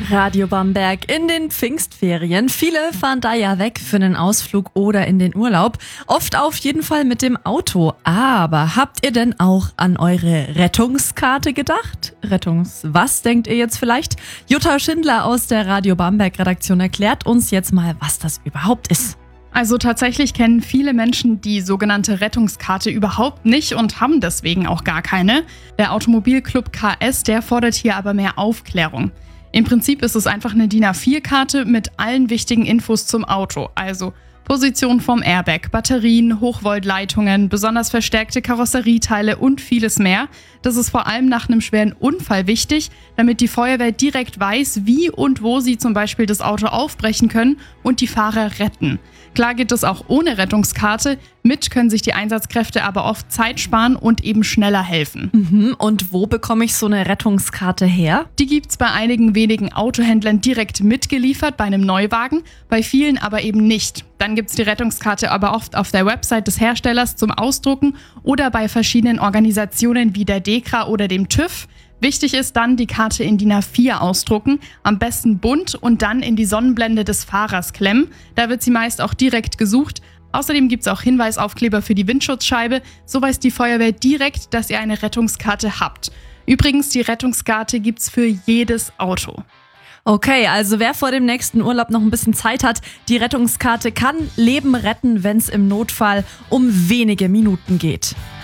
Radio Bamberg in den Pfingstferien. Viele fahren da ja weg für einen Ausflug oder in den Urlaub. Oft auf jeden Fall mit dem Auto. Aber habt ihr denn auch an eure Rettungskarte gedacht? Was denkt ihr jetzt vielleicht? Jutta Schindler aus der Radio Bamberg Redaktion erklärt uns jetzt mal, was das überhaupt ist. Also tatsächlich kennen viele Menschen die sogenannte Rettungskarte überhaupt nicht und haben deswegen auch gar keine. Der Automobilclub KS, der fordert hier aber mehr Aufklärung. Im Prinzip ist es einfach eine DIN A4-Karte mit allen wichtigen Infos zum Auto, also Position vom Airbag, Batterien, Hochvoltleitungen, besonders verstärkte Karosserieteile und vieles mehr. Das ist vor allem nach einem schweren Unfall wichtig, damit die Feuerwehr direkt weiß, wie und wo sie zum Beispiel das Auto aufbrechen können und die Fahrer retten. Klar geht es auch ohne Rettungskarte. Mit können sich die Einsatzkräfte aber oft Zeit sparen und eben schneller helfen. Und wo bekomme ich so eine Rettungskarte her? Die gibt's bei einigen wenigen Autohändlern direkt mitgeliefert bei einem Neuwagen, bei vielen aber eben nicht. Dann gibt's die Rettungskarte aber oft auf der Website des Herstellers zum Ausdrucken oder bei verschiedenen Organisationen wie der DEKRA oder dem TÜV. Wichtig ist dann, die Karte in DIN A4 ausdrucken, am besten bunt und dann in die Sonnenblende des Fahrers klemmen. Da wird sie meist auch direkt gesucht. Außerdem gibt es auch Hinweisaufkleber für die Windschutzscheibe. So weiß die Feuerwehr direkt, dass ihr eine Rettungskarte habt. Übrigens, die Rettungskarte gibt's für jedes Auto. Okay, also wer vor dem nächsten Urlaub noch ein bisschen Zeit hat, die Rettungskarte kann Leben retten, wenn es im Notfall um wenige Minuten geht.